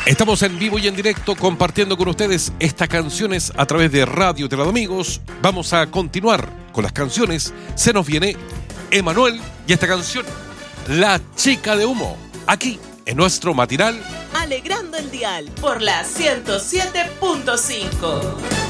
Estamos en vivo y en directo compartiendo con ustedes estas canciones a través de Radio Teladomingos. Vamos a continuar con las canciones. Se nos viene Emanuel y esta canción, La Chica de Humo, aquí en nuestro matinal Alegrando el Dial por la 107.5.